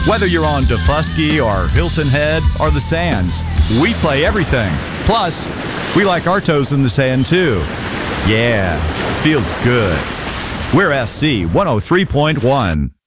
Whether you're on Defusky or Hilton Head or the Sands, we play everything. Plus, we like our toes in the sand too. Yeah, feels good. We're SC 103.1.